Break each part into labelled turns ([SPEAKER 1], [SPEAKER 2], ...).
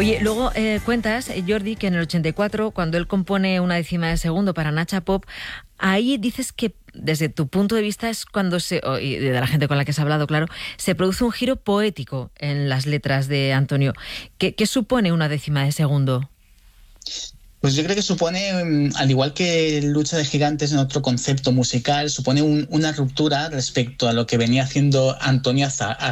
[SPEAKER 1] Oye, luego cuentas, Jordi, que en el 84, cuando él compone Una décima de segundo para Nacha Pop, ahí dices que desde tu punto de vista es cuando y de la gente con la que has hablado, claro, se produce un giro poético en las letras de Antonio. ¿Qué supone Una décima de segundo?
[SPEAKER 2] Pues yo creo que supone, al igual que Lucha de Gigantes en otro concepto musical, supone una ruptura respecto a lo que venía haciendo Antonio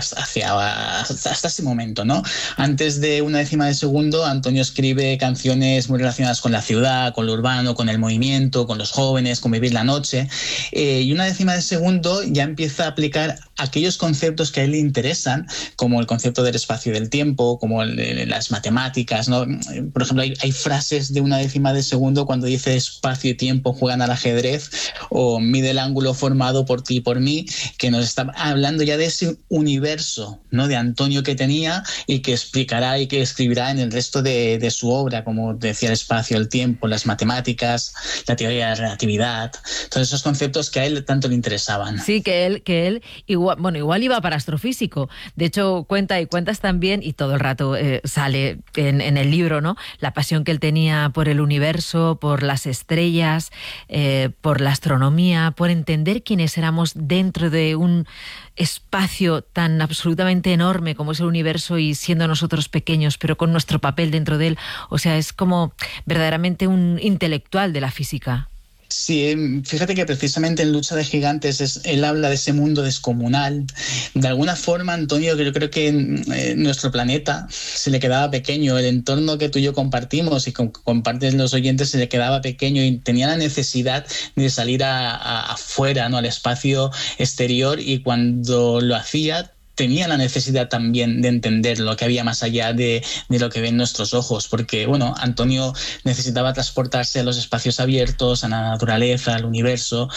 [SPEAKER 2] hasta ese momento, ¿no? Antes de Una décima de segundo, Antonio escribe canciones muy relacionadas con la ciudad, con lo urbano, con el movimiento, con los jóvenes, con vivir la noche. Y Una décima de segundo ya empieza a aplicar aquellos conceptos que a él le interesan, como el concepto del espacio y del tiempo, como las matemáticas, ¿no? Por ejemplo, hay frases de Una décima de segundo cuando dice espacio y tiempo juegan al ajedrez, o mide el ángulo formado por ti y por mí, que nos está hablando ya de ese universo, ¿no?, de Antonio que tenía y que explicará y que escribirá en el resto de su obra, como decía, el espacio, el tiempo, las matemáticas, la teoría de la relatividad, todos esos conceptos que a él tanto le interesaban.
[SPEAKER 1] Sí, que él igual iba para astrofísico. De hecho, cuentas también, y todo el rato sale en el libro, ¿no?, la pasión que él tenía por el universo, por las estrellas, por la astronomía, por entender quiénes éramos dentro de un espacio tan absolutamente enorme como es el universo, y siendo nosotros pequeños, pero con nuestro papel dentro de él. O sea, es como verdaderamente un intelectual de la física.
[SPEAKER 2] Sí, fíjate que precisamente en Lucha de Gigantes él habla de ese mundo descomunal. De alguna forma, Antonio, yo creo que nuestro planeta se le quedaba pequeño, el entorno que tú y yo compartimos y comparten los oyentes se le quedaba pequeño, y tenía la necesidad de salir afuera, ¿no?, al espacio exterior, y cuando lo hacía tenía la necesidad también de entender lo que había más allá de lo que ven nuestros ojos, porque, bueno, Antonio necesitaba transportarse a los espacios abiertos, a la naturaleza, al universo,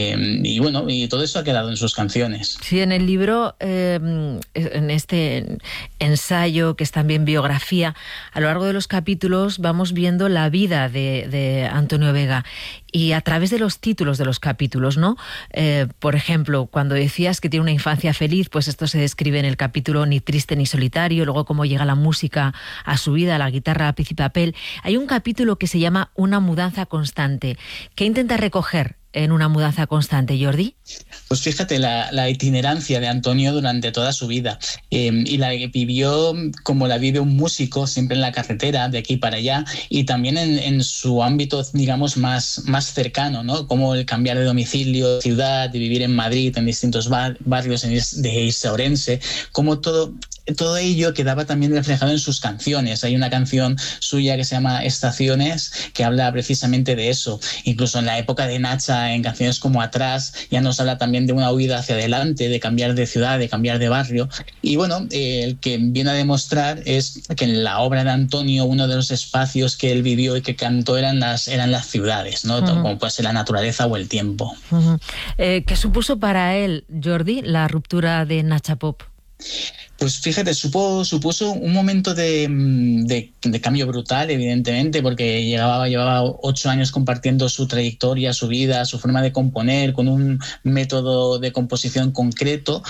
[SPEAKER 2] y todo eso ha quedado en sus canciones.
[SPEAKER 1] Sí, en el libro, en este ensayo, que es también biografía, a lo largo de los capítulos vamos viendo la vida de Antonio Vega, y a través de los títulos de los capítulos, ¿no? Por ejemplo, cuando decías que tiene una infancia feliz, pues esto se describe en el capítulo Ni triste ni solitario. Luego, cómo llega la música a su vida, la guitarra, lápiz y papel. Hay un capítulo que se llama Una mudanza constante. ¿Qué intenta recoger en Una mudanza constante, Jordi?
[SPEAKER 2] Pues fíjate, la itinerancia de Antonio durante toda su vida, y la vivió como la vive un músico, siempre en la carretera, de aquí para allá, y también en su ámbito, digamos, más cercano, ¿no? Como el cambiar de domicilio, ciudad, de vivir en Madrid, en distintos barrios de Ixaurense, como todo ello quedaba también reflejado en sus canciones. Hay una canción suya que se llama Estaciones, que habla precisamente de eso. Incluso en la época de Nacha, en canciones como Atrás, ya nos habla también de una huida hacia adelante, de cambiar de ciudad, de cambiar de barrio. Y bueno, el que viene a demostrar es que en la obra de Antonio, uno de los espacios que él vivió y que cantó eran las ciudades, ¿no? Uh-huh. Como puede ser la naturaleza o el tiempo.
[SPEAKER 1] Uh-huh. ¿Qué supuso para él, Jordi, la ruptura de Nacha Pop?
[SPEAKER 2] Pues fíjate, supuso un momento de cambio brutal, evidentemente, porque llevaba 8 años compartiendo su trayectoria, su vida, su forma de componer, con un método de composición concreto,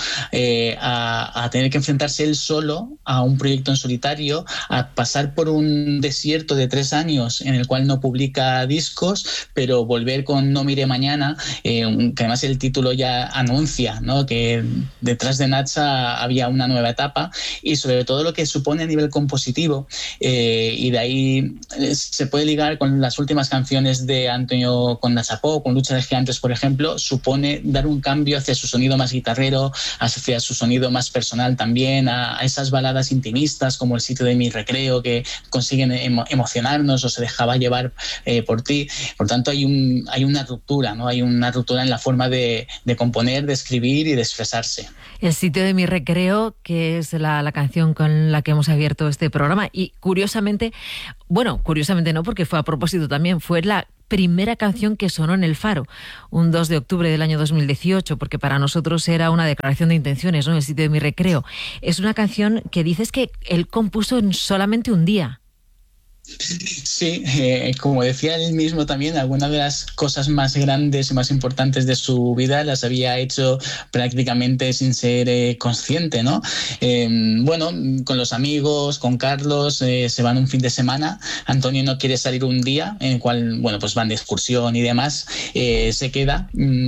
[SPEAKER 2] a tener que enfrentarse él solo a un proyecto en solitario, a pasar por un desierto de 3 años en el cual no publica discos, pero volver con No mire mañana, que además el título ya anuncia, ¿no?, que detrás de Nacha había una nueva etapa, y sobre todo lo que supone a nivel compositivo, y de ahí se puede ligar con las últimas canciones de Antonio con Nacha Pop, con Lucha de Gigantes, por ejemplo. Supone dar un cambio hacia su sonido más guitarrero, hacia su sonido más personal también, a esas baladas intimistas como El sitio de mi recreo, que consiguen emocionarnos, o Se dejaba llevar por ti. Por tanto, hay una ruptura, ¿no? Hay una ruptura en la forma de componer, de escribir y de expresarse.
[SPEAKER 1] El sitio de mi recreo, que es la canción con la que hemos abierto este programa, y curiosamente no, porque fue a propósito también, fue la primera canción que sonó en El Faro, un 2 de octubre del año 2018, porque para nosotros era una declaración de intenciones, ¿no?, El sitio de mi recreo. Es una canción que dices que él compuso en solamente un día.
[SPEAKER 2] Sí, como decía él mismo también, algunas de las cosas más grandes y más importantes de su vida las había hecho prácticamente sin ser consciente, ¿no? Bueno, con los amigos, con Carlos, se van un fin de semana. Antonio no quiere salir un día en el cual, bueno, pues van de excursión y demás. Se queda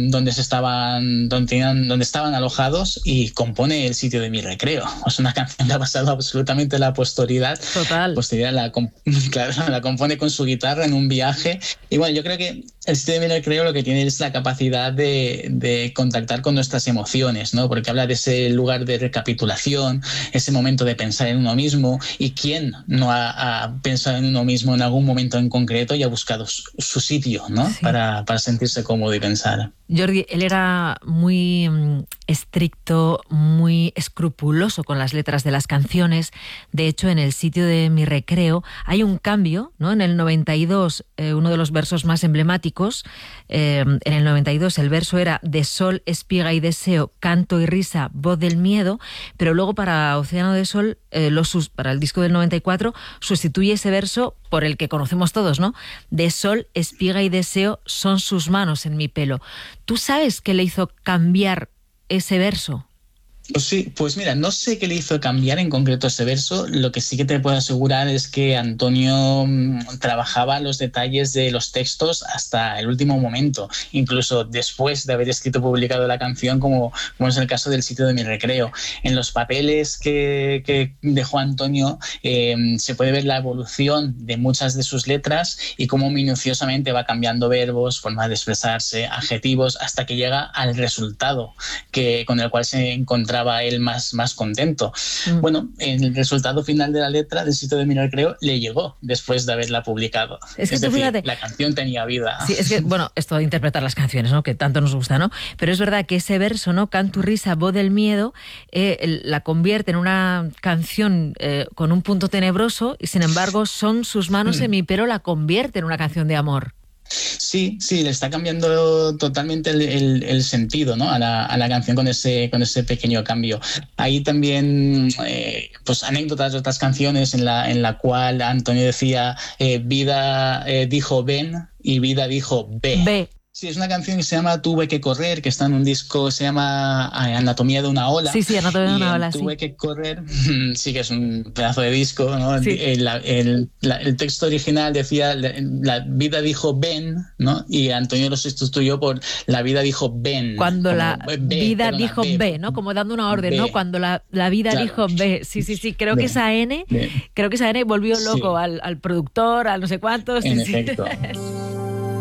[SPEAKER 2] donde estaban alojados y compone El sitio de mi recreo. Es una canción que ha pasado absolutamente a la posteridad.
[SPEAKER 1] Total.
[SPEAKER 2] Claro, la compone con su guitarra en un viaje. Y bueno, yo creo que el sitio de mi recreo lo que tiene es la capacidad de contactar con nuestras emociones, ¿no? Porque habla de ese lugar de recapitulación, ese momento de pensar en uno mismo. ¿Y quién no ha pensado en uno mismo en algún momento en concreto y ha buscado su sitio, ¿no?
[SPEAKER 1] Sí.
[SPEAKER 2] Para sentirse cómodo y pensar.
[SPEAKER 1] Jordi, él era muy estricto, muy escrupuloso con las letras de las canciones. De hecho, en El sitio de mi recreo hay un cambio, ¿no? En el 92, uno de los versos más emblemáticos, en el 92 el verso era de sol, espiga y deseo, canto y risa, voz del miedo, pero luego para Océano de Sol, para el disco del 94, sustituye ese verso por el que conocemos todos, ¿no? De sol, espiga y deseo son sus manos en mi pelo. ¿Tú sabes qué le hizo cambiar ese verso?
[SPEAKER 2] Sí, pues mira, no sé qué le hizo cambiar en concreto ese verso. Lo que sí que te puedo asegurar es que Antonio trabajaba los detalles de los textos hasta el último momento, incluso después de haber escrito y publicado la canción, como es el caso del sitio de mi recreo. En los papeles que dejó Antonio se puede ver la evolución de muchas de sus letras y cómo minuciosamente va cambiando verbos, formas de expresarse, adjetivos, hasta que llega al resultado con el cual se encontraba él más contento. Bueno, el resultado final de la letra del sitio de mi recreo le llegó después de haberla publicado.
[SPEAKER 1] Es decir, fíjate,
[SPEAKER 2] la canción tenía vida.
[SPEAKER 1] Sí, es que, bueno, esto de interpretar las canciones, ¿no? Que tanto nos gusta, ¿no? Pero es verdad que ese verso, ¿no? Canto y risa, voz del miedo, la convierte en una canción con un punto tenebroso y, sin embargo, son sus manos en mi pelo, la convierte en una canción de amor.
[SPEAKER 2] Sí, le está cambiando totalmente el sentido, ¿no? a la canción con ese pequeño cambio. Hay también pues anécdotas de otras canciones en la cual Antonio decía vida dijo ven y vida dijo ve. Sí, es una canción que se llama Tuve que correr, que está en un disco, se llama Anatomía de una ola.
[SPEAKER 1] Sí, Anatomía de una ola, sí.
[SPEAKER 2] Tuve que correr, sí que es un pedazo de disco, ¿no?
[SPEAKER 1] Sí.
[SPEAKER 2] El texto original decía, la vida dijo ven, ¿no? Y Antonio lo sustituyó por la vida dijo ven.
[SPEAKER 1] Cuando la vida dijo ve, ¿no? Como dando una orden, ¿no? Cuando la vida dijo ve. Sí. Creo que esa N volvió loco al productor, al no sé cuántos.
[SPEAKER 2] En
[SPEAKER 1] sí.
[SPEAKER 2] efecto.